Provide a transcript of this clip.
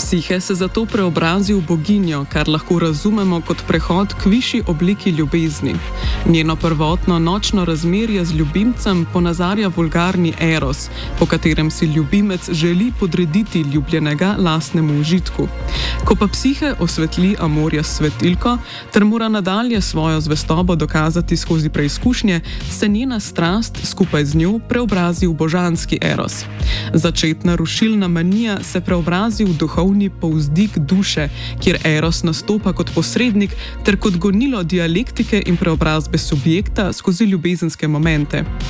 Psihe se zato preobrazi v boginjo, kar lahko razumemo kot prehod k višji obliki ljubezni. Njeno prvotno nočno razmerje z ljubimcem ponazarja vulgarni eros, po katerem si ljubimec želi podrediti ljubljenega lastnemu užitku. Ko pa psihe osvetli Amorja s svetilko ter mora nadalje svojo zvestobo dokazati skozi preizkušnje, se njena strast skupaj z njo preobrazi v božanski eros. Začetna rušilna manija se preobrazi v duhovni povzdik duše, kjer eros nastopa kot posrednik ter kot gonilo dialektike in preobrazbe subjekta skozi ljubezenske momente.